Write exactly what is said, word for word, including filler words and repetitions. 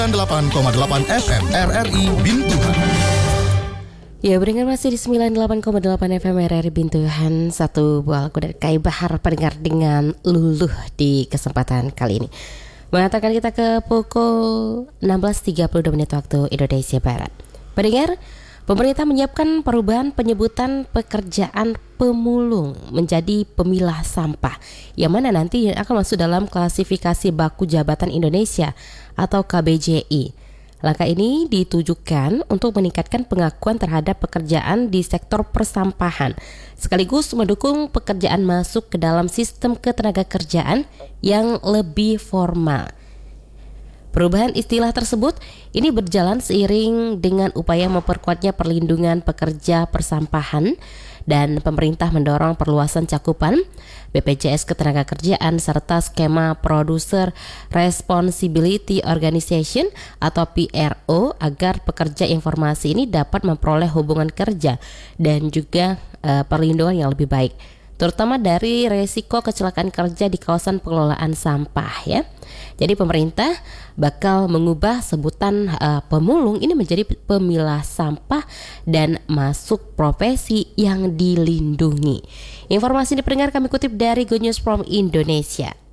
delapan koma delapan F M R R I Bintuhan. Ya, beringat masih di sembilan puluh delapan koma delapan F M R R I Bintuhan. Satu buah lagu dari Kai Bahar pendengar dengan Luluh di kesempatan kali ini. Mengatakan kita ke pukul enam belas tiga puluh dua menit waktu Indonesia Barat. Pendengar, pemerintah menyiapkan perubahan penyebutan pekerjaan pemulung menjadi pemilah sampah, yang mana nanti akan masuk dalam klasifikasi baku jabatan Indonesia atau K B J I. Langkah ini ditujukan untuk meningkatkan pengakuan terhadap pekerjaan di sektor persampahan, sekaligus mendukung pekerjaan masuk ke dalam sistem ketenagakerjaan yang lebih formal. Perubahan istilah tersebut ini berjalan seiring dengan upaya memperkuatnya perlindungan pekerja persampahan, dan pemerintah mendorong perluasan cakupan B P J S Ketenagakerjaan serta skema Producer Responsibility Organization atau P R O agar pekerja informasi ini dapat memperoleh hubungan kerja dan juga uh, perlindungan yang lebih baik, terutama dari resiko kecelakaan kerja di kawasan pengelolaan sampah ya. Jadi pemerintah bakal mengubah sebutan uh, pemulung ini menjadi pemilah sampah dan masuk profesi yang dilindungi. Informasi ini pendengar kami kutip dari Good News from Indonesia.